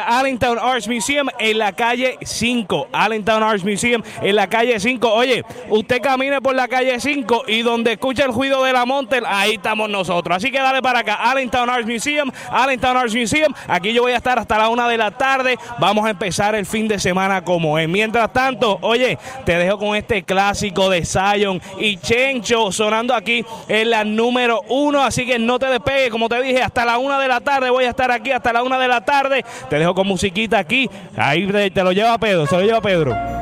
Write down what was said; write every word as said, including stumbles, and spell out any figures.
Allentown Arts Museum en la calle cinco. Allentown Arts Museum en la calle cinco. Oye, usted camine por la calle cinco y donde escucha el ruido de la Montel, ahí estamos nosotros. Así que dale para acá, Allentown Arts Museum, Allentown Arts Museum. Aquí yo voy a estar hasta la una de la tarde. Vamos a empezar el fin de semana como es. Mientras tanto, oye, te dejo con este clásico de Zion y Chencho sonando aquí en la número uno. Así que no te despegues, como te dije, hasta la una de la tarde. Voy a estar aquí hasta la una de la tarde. Te dejo con musiquita aquí. Ahí te, te lo lleva Pedro, se lo lleva Pedro.